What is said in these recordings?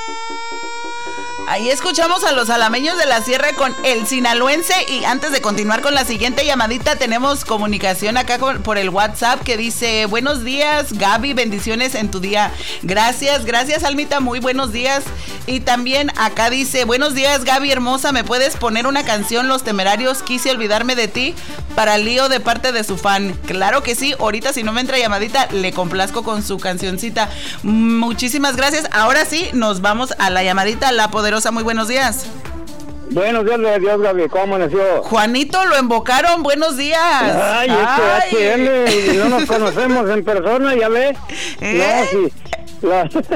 Ahí escuchamos a los alameños de la sierra con el sinaloense. Y antes de continuar con la siguiente llamadita, tenemos comunicación acá por el WhatsApp que dice: buenos días, Gaby, bendiciones en tu día. Gracias, Almita, muy buenos días. Y también acá dice: buenos días, Gaby hermosa, ¿me puedes poner una canción, Los Temerarios, Quise Olvidarme de Ti, para Lío de parte de su fan? Claro que sí, ahorita si no me entra llamadita, le complazco con su cancioncita. Muchísimas gracias. Ahora sí, nos vamos a la llamadita, la poderosa. Muy buenos días. Buenos días, de Dios, Gaby, ¿cómo amaneció? Juanito, lo invocaron, buenos días. Ay. HM, no nos conocemos en persona, ya ves. No, sí.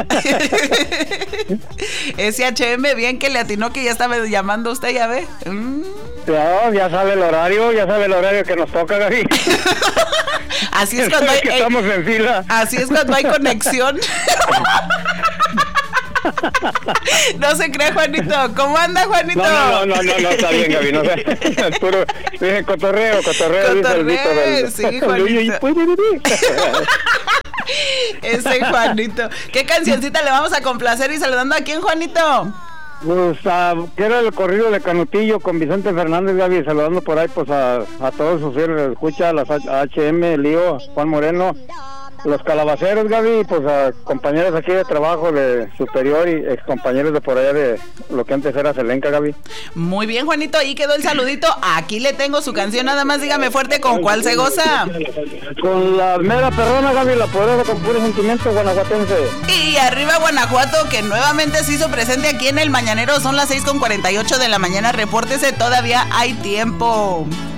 Ese HM, bien que le atinó que ya estaba llamando usted, ya ve. No, ya sabe el horario que nos toca, Gaby. Así es cuando hay, que estamos en fila. Así es cuando hay conexión. No se cree, Juanito. ¿Cómo anda, Juanito? No, está bien, Gaby. No sé. Puro, dije cotorreo, dice el Víctor. Sí, Juanito. Ese Juanito. ¿Qué cancioncita le vamos a complacer y saludando a quién, Juanito? Pues quiero el corrido de Canutillo con Vicente Fernández, Gaby, saludando por ahí pues a todos sus fieles, escucha a las HM, Lío, Juan Moreno, los calabaceros, Gaby, pues a compañeros aquí de trabajo de Superior y excompañeros de por allá de lo que antes era Selenca, Gaby. Muy bien, Juanito, ahí quedó el saludito. Aquí le tengo su canción, nada más dígame fuerte con cuál se goza. Con la mera perrona, Gaby, la poderosa con puro sentimiento guanajuatense. Y arriba Guanajuato, que nuevamente se hizo presente aquí en el Mañanero. Son las 6:48 de la mañana, repórtese, todavía hay tiempo.